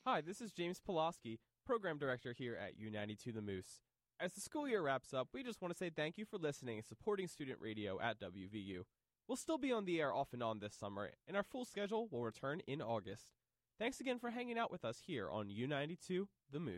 Hi, this is James Pulaski, Program Director here at U92 The Moose. As the school year wraps up, we just want to say thank you for listening and supporting student radio at WVU. We'll still be on the air off and on this summer, and our full schedule will return in August. Thanks again for hanging out with us here on U92 The Moose.